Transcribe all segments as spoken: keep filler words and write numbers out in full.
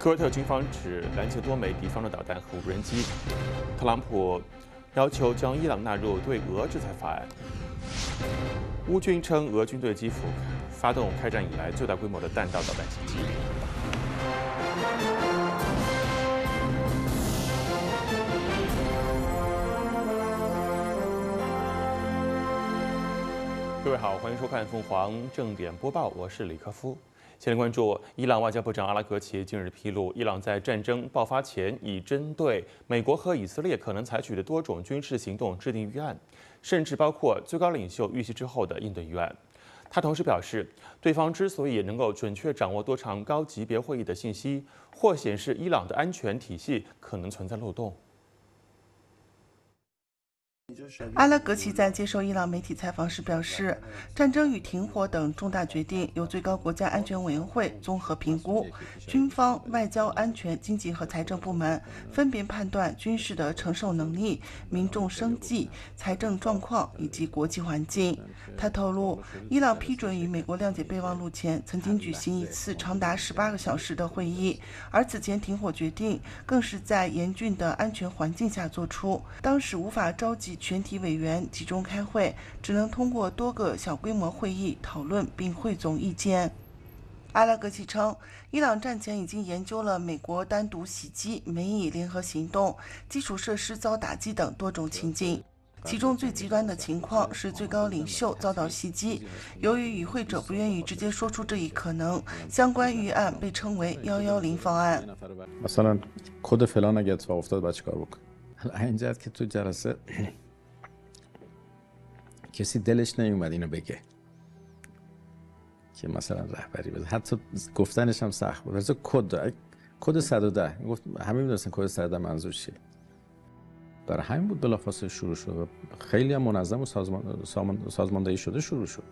科威特军方指拦截多枚敌方的导弹和无人机。特朗普要求将伊朗纳入对俄制裁法案。乌军称俄军对基辅发动开战以来最大规模的弹道导弹袭击。各位好，欢迎收看凤凰正点播报，我是李克夫。先来关注伊朗外交部长阿拉格齐近日披露，伊朗在战争爆发前已针对美国和以色列可能采取的多种军事行动制定预案，甚至包括最高领袖遇袭之后的应对预案。他同时表示，对方之所以能够准确掌握多场高级别会议的信息，或显示伊朗的安全体系可能存在漏洞。 阿拉格齐在接受伊朗媒体采访时表示，战争与停火等重大决定由最高国家安全委员会综合评估，军方、外交、安全、经济和财政部门分别判断军事的承受能力、民众生计、财政状况以及国际环境。他透露，伊朗批准与美国谅解备忘录前曾经举行一次长达十八个小时的会议，而此前停火决定更是在严峻的安全环境下做出，当时无法召集全体委员集中开会，只能通过多个小规模会议讨论并汇总意见。阿拉格齐称，伊朗战前已经研究了美国单独袭击、美以联合行动、基础设施遭打击等多种情境。其中最极端的情况是最高领袖遭到袭击，由于与会者不愿意直接说出这一可能，相关预案被称为一一零方案。 مثلا کد فلان اگه اتفاق افتاد بعد چیکار بکنه؟ این جهت که تو جلسه کسی دلش نمیومد اینو بگه که مثلا رهبری بده، حتی گفتنش هم سخت بود. مثلا کد کد صد و ده گفت همه میدونستن کد صد و ده منظور چیه. برای همین بود بلافاصله شروع شد. خیلی هم منظم و سازمان سازماندهی شده شروع شد.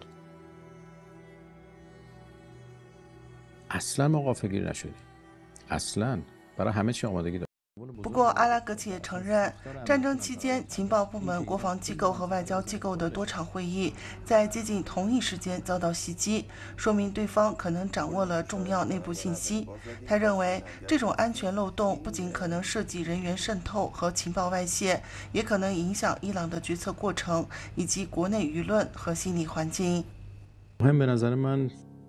اصلا ما غافلگیر نشدیم. اصلا برای همه چی آمادگی داشتیم. 不过，阿拉格齐也承认，战争期间情报部门、国防机构和外交机构的多场会议在接近同一时间遭到袭击，说明对方可能掌握了重要内部信息。他认为，这种安全漏洞不仅可能涉及人员渗透和情报外泄，也可能影响伊朗的决策过程以及国内舆论和心理环境。 مهم به نظر من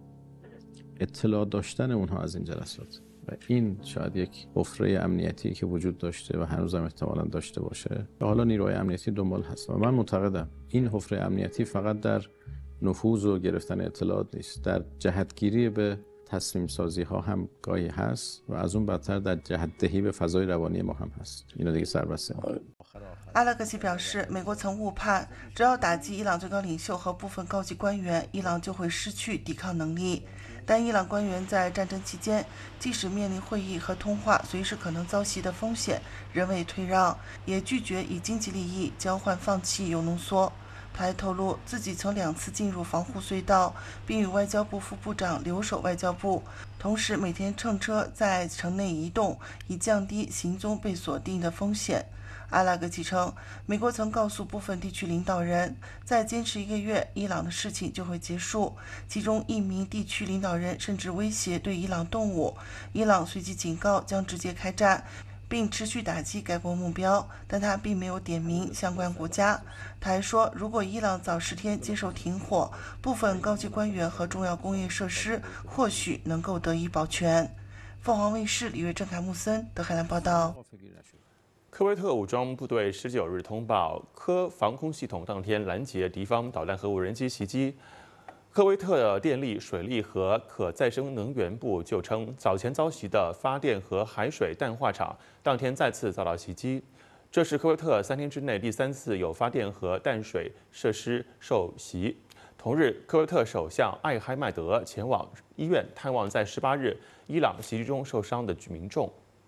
اطلاع داشتن اونها از این جلسات و این شاید یک حفره امنیتی که وجود داشته و هنوزم احتمالاً داشته باشه و حالا نیروهای امنیتی دنبال هست و من معتقدم این حفره امنیتی فقط در نفوذ و گرفتن اطلاعات نیست، در جهتگیری به تصمیم سازی ها هم گاهی هست و از اون بدتر در جهت دهی به فضای روانی ما هم هست. اینو دیگه سربسته. 阿拉格齐表示，美国曾误判，只要打击伊朗最高领袖和部分高级官员，伊朗就会失去抵抗能力。但伊朗官员在战争期间，即使面临会议和通话随时可能遭袭的风险，仍未退让，也拒绝以经济利益交换放弃铀浓缩。他还透露，自己曾两次进入防护隧道，并与外交部副部长留守外交部，同时每天乘车在城内移动，以降低行踪被锁定的风险。阿拉格齐称，美国曾告诉部分地区领导人，再坚持一个月，伊朗的事情就会结束。其中一名地区领导人甚至威胁对伊朗动武，伊朗随即警告将直接开战，并持续打击该国目标，但他并没有点名相关国家。他还说，如果伊朗早十天接受停火，部分高级官员和重要工业设施或许能够得以保全。凤凰卫视李月、郑凯木森德黑兰报道。 科威特武装部队十九日通报，科防空系统当天拦截敌方导弹和无人机袭击。科威特的电力、水利和可再生能源部就称，早前遭袭的发电和海水淡化厂当天再次遭到袭击，这是科威特三天之内第三次有发电和淡水设施受袭。同日，科威特首相艾哈迈德前往医院探望在十八日伊朗袭击中受伤的民众。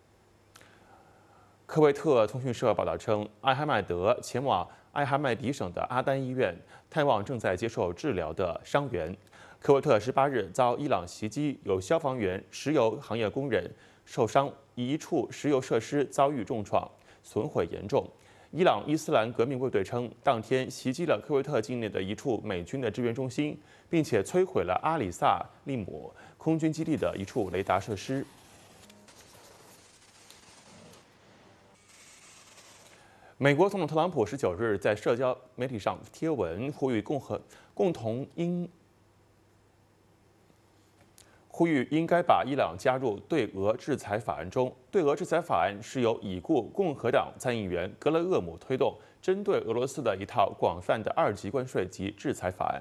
科威特通讯社报道称，艾哈迈德前往艾哈迈迪省的阿丹医院探望正在接受治疗的伤员。科威特十八日遭伊朗袭击，有消防员、石油行业工人受伤，一处石油设施遭遇重创，损毁严重。伊朗伊斯兰革命卫队称，当天袭击了科威特境内的一处美军的支援中心，并且摧毁了阿里萨利姆空军基地的一处雷达设施。 美国总统特朗普十九日在社交媒体上贴文，呼吁共和共同应呼吁应该把伊朗加入对俄制裁法案中。对俄制裁法案是由已故共和党参议员格勒厄姆推动，针对俄罗斯的一套广泛的二级关税及制裁法案。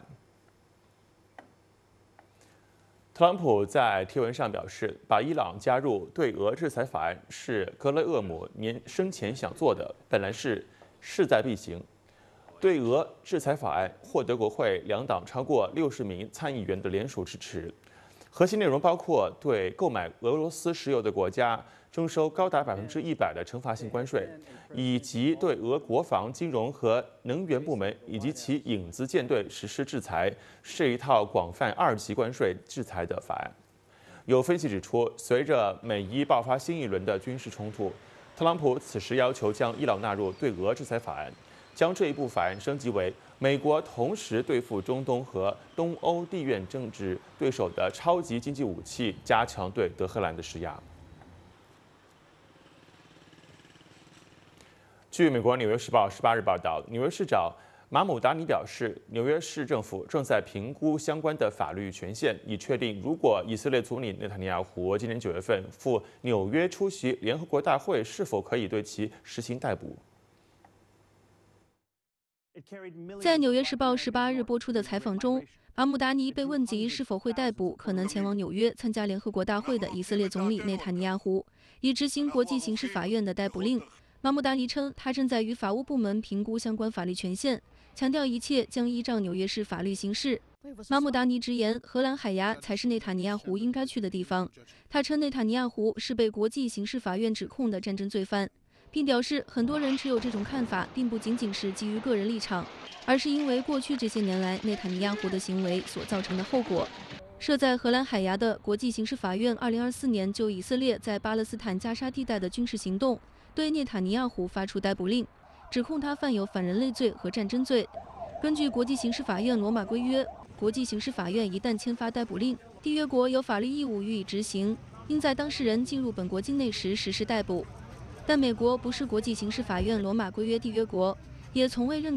特朗普在贴文上表示，把伊朗加入对俄制裁法案是格勒厄姆年生前想做的，本来是势在必行。对俄制裁法案获得国会两党超过六十名参议员的联署支持。核心内容包括对购买俄罗斯石油的国家征收高达百分之一百的惩罚性关税，以及对俄国防、金融和能源部门以及其影子舰队实施制裁，是一套广泛二级关税制裁的法案。有分析指出，随着美伊爆发新一轮的军事冲突，特朗普此时要求将伊朗纳入对俄制裁法案，将这一部法案升级为美国同时对付中东和东欧地缘政治对手的超级经济武器，加强对德黑兰的施压。据美国《纽约时报》十八日报道，纽约市长马姆达尼表示，纽约市政府正在评估相关的法律权限，以确定如果以色列总理内塔尼亚胡今年九月份赴纽约出席联合国大会，是否可以对其实行逮捕。 在《纽约时报》十八日播出的采访中，马姆达尼被问及是否会逮捕可能前往纽约参加联合国大会的以色列总理内塔尼亚胡，以执行国际刑事法院的逮捕令。马姆达尼称，他正在与法务部门评估相关法律权限，强调一切将依照纽约市法律行事。马姆达尼直言，荷兰海牙才是内塔尼亚胡应该去的地方。他称，内塔尼亚胡是被国际刑事法院指控的战争罪犯，并表示，很多人持有这种看法，并不仅仅是基于个人立场，而是因为过去这些年来内塔尼亚胡的行为所造成的后果。设在荷兰海牙的国际刑事法院，二零二四年就以色列在巴勒斯坦加沙地带的军事行动，对内塔尼亚胡发出逮捕令，指控他犯有反人类罪和战争罪。根据国际刑事法院罗马规约，国际刑事法院一旦签发逮捕令，缔约国有法律义务予以执行，应在当事人进入本国境内时实施逮捕。但美国不是国际刑事法院罗马规约缔约国，也从未认可